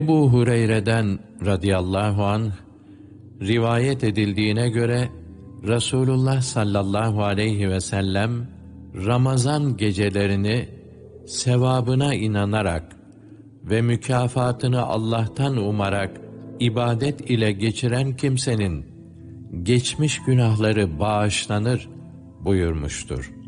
Ebu Hureyre'den radıyallahu anh rivayet edildiğine göre Resulullah sallallahu aleyhi ve sellem Ramazan gecelerini sevabına inanarak ve mükafatını Allah'tan umarak ibadet ile geçiren kimsenin geçmiş günahları bağışlanır buyurmuştur.